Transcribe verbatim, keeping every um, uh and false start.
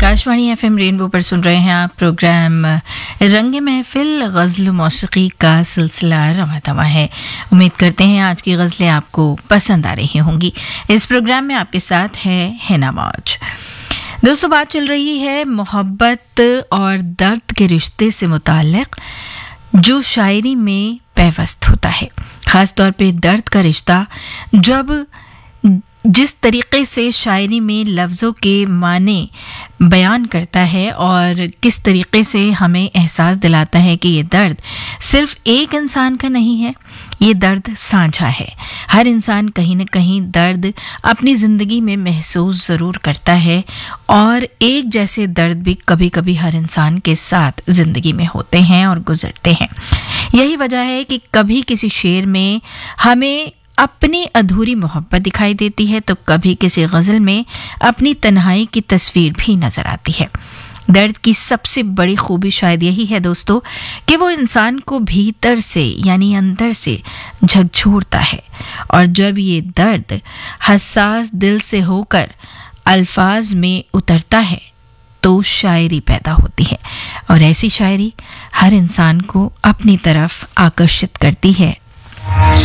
Akashvani FM rainbow पर सुन रहे हैं आप प्रोग्राम रंग महफिल गज़ल मौसीकी का सिलसिला रवा दवा है। उम्मीद करते हैं आज की गज़लें आपको पसंद आ रही होंगी। इस प्रोग्राम में आपके साथ है हिना मौज। दोस्तों, बात चल रही है मोहब्बत और दर्द के रिश्ते से मुताल्लिक जो शायरी में पैवस्त होता है, ख़ास तौर पे दर्द का रिश्ता। जब जिस तरीक़े से शायरी में लफ्ज़ों के माने बयान करता है और किस तरीक़े से हमें एहसास दिलाता है कि ये दर्द सिर्फ़ एक इंसान का नहीं है, ये दर्द साझा है। हर इंसान कहीं न कहीं दर्द अपनी ज़िंदगी में महसूस ज़रूर करता है और एक जैसे दर्द भी कभी कभी हर इंसान के साथ ज़िंदगी में होते हैं और गुज़रते हैं। यही वजह है कि कभी किसी शेर में हमें अपनी अधूरी मोहब्बत दिखाई देती है तो कभी किसी गज़ल में अपनी तन्हाई की तस्वीर भी नज़र आती है। दर्द की सबसे बड़ी खूबी शायद यही है दोस्तों कि वो इंसान को भीतर से यानी अंदर से झकझोरता है और जब ये दर्द हसास दिल से होकर अल्फाज में उतरता है तो शायरी पैदा होती है और ऐसी शायरी हर इंसान को अपनी तरफ आकर्षित करती है